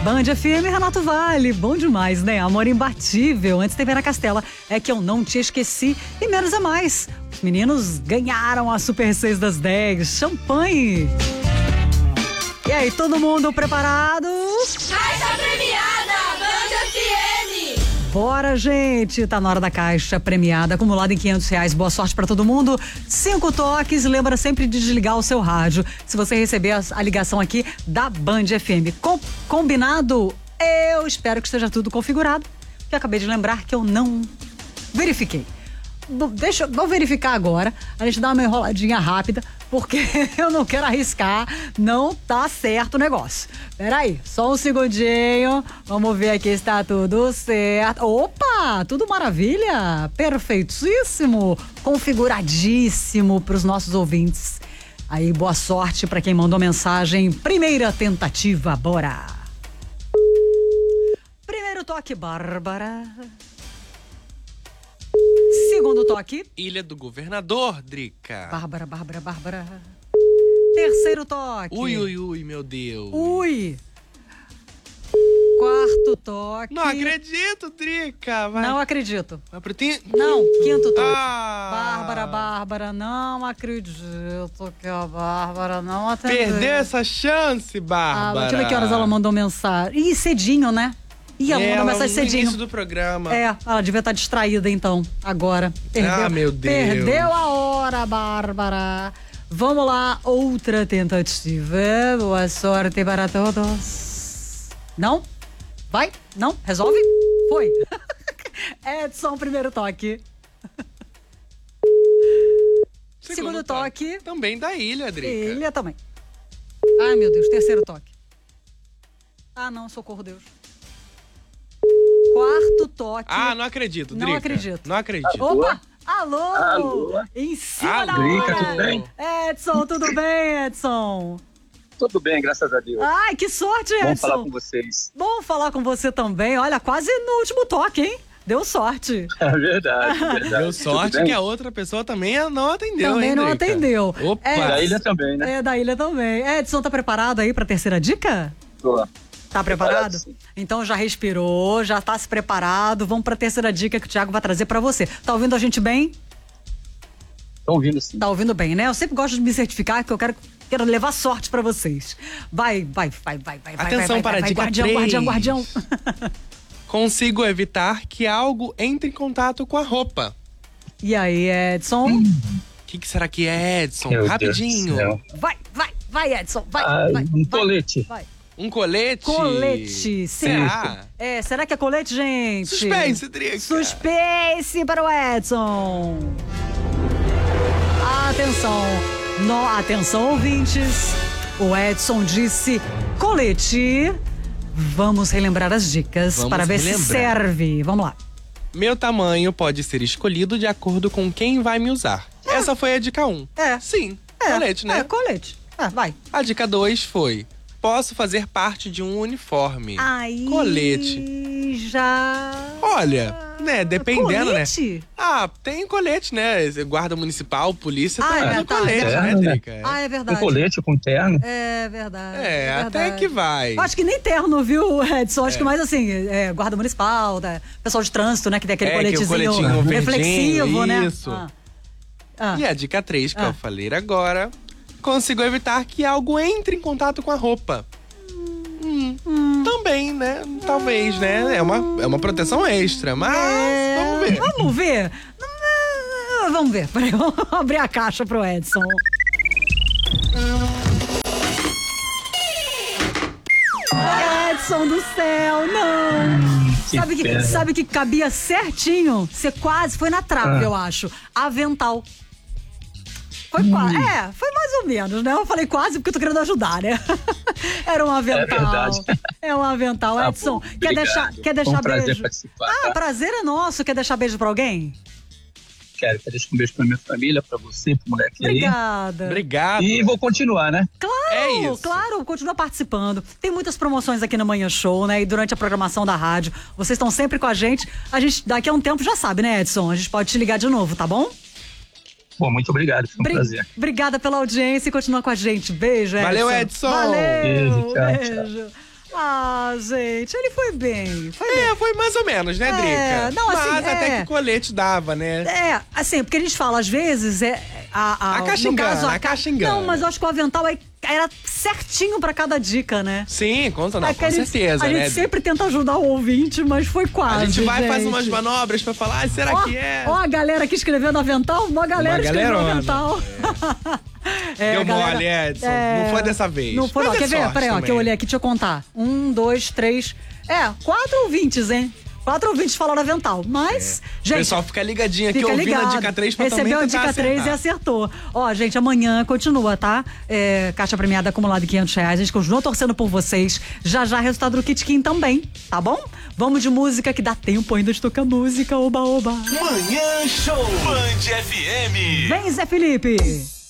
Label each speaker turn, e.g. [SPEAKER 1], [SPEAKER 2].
[SPEAKER 1] Band FM, Renato Vale, bom demais, né? Amor imbatível. Antes teve Vera Castela, é que eu não te esqueci. E menos é mais. Os meninos ganharam a Super 6 das 10. Champanhe. E aí, todo mundo preparado?
[SPEAKER 2] Caixa premiada, Band FM!
[SPEAKER 1] Bora, gente! Tá na hora da caixa premiada, acumulada em R$500. Boa sorte pra todo mundo. 5 toques. Lembra sempre de desligar o seu rádio se você receber a ligação aqui da Band FM. Combinado? Eu espero que esteja tudo configurado. Que eu acabei de lembrar que eu não verifiquei. Vou verificar agora. A gente dá uma enroladinha rápida, porque eu não quero arriscar. Não tá certo o negócio. Peraí, só um segundinho. Vamos ver aqui se tá tudo certo. Opa, tudo maravilha. Perfeitíssimo. Configuradíssimo pros nossos ouvintes. Aí, boa sorte pra quem mandou mensagem. Primeira tentativa, bora. Primeiro toque, Bárbara. Segundo toque.
[SPEAKER 3] Ilha do Governador, Drica.
[SPEAKER 1] Bárbara. Terceiro toque.
[SPEAKER 3] Ui, meu Deus.
[SPEAKER 1] Ui. Quarto toque.
[SPEAKER 3] Não acredito, Drica. Vai.
[SPEAKER 1] Não acredito.
[SPEAKER 3] Vai pro quinto
[SPEAKER 1] Quinto toque.
[SPEAKER 3] Ah.
[SPEAKER 1] Bárbara, não acredito que a Bárbara não atendeu.
[SPEAKER 3] Perdeu essa chance, Bárbara.
[SPEAKER 1] Deixa eu ver que horas ela mandou mensagem. Ih, cedinho, né? Ih, ela mandou mensagem
[SPEAKER 3] no
[SPEAKER 1] cedinho.
[SPEAKER 3] início do programa.
[SPEAKER 1] Ela devia estar distraída então, agora.
[SPEAKER 3] Ah, meu Deus.
[SPEAKER 1] Perdeu a hora, Bárbara. Vamos lá, outra tentativa. Boa sorte para todos. Não? Vai? Não? Resolve? Foi. Edson, primeiro toque. Segundo toque.
[SPEAKER 3] Também da Ilha, Drica.
[SPEAKER 1] Ilha também. Ai, meu Deus, terceiro toque. Ah, não, socorro, Deus. Quarto toque.
[SPEAKER 3] Ah, não acredito, Drica.
[SPEAKER 1] Não acredito.
[SPEAKER 3] Não acredito.
[SPEAKER 1] Opa! Alô! Em cima da
[SPEAKER 3] Drica,
[SPEAKER 1] hora.
[SPEAKER 3] tudo bem?
[SPEAKER 1] Edson, tudo bem, Edson?
[SPEAKER 4] Tudo bem, graças a Deus.
[SPEAKER 1] Ai, que sorte, Edson.
[SPEAKER 4] Bom falar com vocês.
[SPEAKER 1] Bom falar com você também. Olha, quase no último toque, hein? Deu sorte.
[SPEAKER 4] É verdade.
[SPEAKER 3] Deu sorte que a outra pessoa também não atendeu,
[SPEAKER 1] Também
[SPEAKER 3] hein,
[SPEAKER 1] não
[SPEAKER 3] Drica?
[SPEAKER 1] atendeu.
[SPEAKER 3] Opa!
[SPEAKER 4] Da Ilha também, né?
[SPEAKER 1] É, da Ilha também. Edson, tá preparado aí pra terceira dica?
[SPEAKER 4] Tô.
[SPEAKER 1] Tá preparado?
[SPEAKER 4] Sim.
[SPEAKER 1] Então já respirou, já tá se preparado. Vamos pra terceira dica que o Thiago vai trazer pra você. Tá ouvindo a gente bem?
[SPEAKER 4] Tô ouvindo sim.
[SPEAKER 1] Tá ouvindo bem, né? Eu sempre gosto de me certificar que eu quero levar sorte pra vocês. Vai.
[SPEAKER 3] Atenção para a dica 3.
[SPEAKER 1] Guardião.
[SPEAKER 3] Consigo evitar que algo entre em contato com a roupa.
[SPEAKER 1] E aí, Edson?
[SPEAKER 3] O que será que é, Edson?
[SPEAKER 4] Meu
[SPEAKER 3] Rapidinho.
[SPEAKER 4] Deus do céu.
[SPEAKER 1] Vai, Edson. Vai.
[SPEAKER 4] Colete.
[SPEAKER 1] Vai.
[SPEAKER 3] Um colete?
[SPEAKER 1] Colete.
[SPEAKER 3] Será?
[SPEAKER 1] Será que é colete, gente?
[SPEAKER 3] Suspense, Drica.
[SPEAKER 1] Suspense para o Edson. Atenção. Atenção, ouvintes. O Edson disse colete. Vamos relembrar as dicas para ver se serve. Vamos lá.
[SPEAKER 3] Meu tamanho pode ser escolhido de acordo com quem vai me usar. Essa foi a dica 1. Sim, colete, né?
[SPEAKER 1] Colete. Vai.
[SPEAKER 3] A dica 2 foi: posso fazer parte de um uniforme.
[SPEAKER 1] Aí
[SPEAKER 3] colete.
[SPEAKER 1] Já...
[SPEAKER 3] Olha, né, dependendo,
[SPEAKER 1] colete?
[SPEAKER 3] né? Ah, tem colete, né? Guarda municipal, polícia, tá
[SPEAKER 1] tá.
[SPEAKER 3] colete, né, Drica?
[SPEAKER 1] É verdade.
[SPEAKER 4] Com colete, com terno.
[SPEAKER 1] É verdade.
[SPEAKER 3] Até que vai.
[SPEAKER 1] Eu acho que nem terno, viu, Edson? Acho que mais assim, guarda municipal, pessoal de trânsito, né? Que tem aquele coletezinho reflexivo, né?
[SPEAKER 3] Isso. E a dica 3 que eu falei agora: consigo evitar que algo entre em contato com a roupa. Também, né? Talvez, né? É uma proteção extra, mas vamos ver.
[SPEAKER 1] Vamos ver. Peraí, vamos abrir a caixa pro Edson. Edson do céu, não! Sabe que cabia certinho? Você quase foi na trave, eu acho. Avental. Foi quase. Foi mais ou menos, né? Eu falei quase porque eu tô querendo ajudar, né? Era um avental.
[SPEAKER 4] É verdade.
[SPEAKER 1] É um avental. Edson,
[SPEAKER 4] bom,
[SPEAKER 1] quer deixar
[SPEAKER 4] um prazer
[SPEAKER 1] beijo?
[SPEAKER 4] participar, tá?
[SPEAKER 1] Prazer é nosso. Quer deixar beijo pra alguém?
[SPEAKER 4] Quero deixar um beijo pra minha família, pra você, pro moleque
[SPEAKER 1] Obrigada.
[SPEAKER 3] Obrigado.
[SPEAKER 4] aí. E vou continuar, né?
[SPEAKER 1] Claro, continua participando. Tem muitas promoções aqui no Manhã Show, né? E durante a programação da rádio. Vocês estão sempre com a gente. A gente, daqui a um tempo, já sabe, né, Edson? A gente pode te ligar de novo, tá bom?
[SPEAKER 4] Bom, muito obrigado, foi um prazer.
[SPEAKER 1] Obrigada pela audiência e continua com a gente. Beijo, Edson.
[SPEAKER 3] Valeu, Edson.
[SPEAKER 1] Valeu.
[SPEAKER 4] Beijo, tchau,
[SPEAKER 1] beijo. Ah, gente, ele foi bem.
[SPEAKER 3] Foi mais ou menos, né, Drica?
[SPEAKER 1] Não, assim,
[SPEAKER 3] mas até que colete dava, né?
[SPEAKER 1] Assim, porque a gente fala, às vezes,
[SPEAKER 3] a caixa engana, a caixa engana.
[SPEAKER 1] Não, mas eu acho que o avental era certinho pra cada dica, né?
[SPEAKER 3] Sim, com certeza,
[SPEAKER 1] a
[SPEAKER 3] né?
[SPEAKER 1] gente sempre tenta ajudar o ouvinte, mas foi quase,
[SPEAKER 3] A gente vai
[SPEAKER 1] gente.
[SPEAKER 3] fazer umas manobras pra falar, será que é?
[SPEAKER 1] Ó a galera aqui escrevendo avental, uma galera escrevendo avental.
[SPEAKER 3] Deu mole, Edson. Não foi dessa vez.
[SPEAKER 1] Não foi, não. Quer ver? Peraí, ó, que eu olhei aqui, deixa eu contar. 1, 2, 3... 4 ouvintes, hein? 4 ouvintes falaram avental, mas... Gente,
[SPEAKER 3] o pessoal fica ligadinho aqui, ouvindo
[SPEAKER 1] ligado.
[SPEAKER 3] a dica 3 pra
[SPEAKER 1] Recebeu
[SPEAKER 3] também
[SPEAKER 1] a dica 3 e acertou. Ó, gente, amanhã continua, tá? Caixa premiada acumulada de R$500. A gente continua torcendo por vocês. Já resultado do Kit Kim também, tá bom? Vamos de música que dá tempo ainda de tocar música. Oba, oba.
[SPEAKER 5] Manhã Show Band FM.
[SPEAKER 1] Vem, Zé Felipe.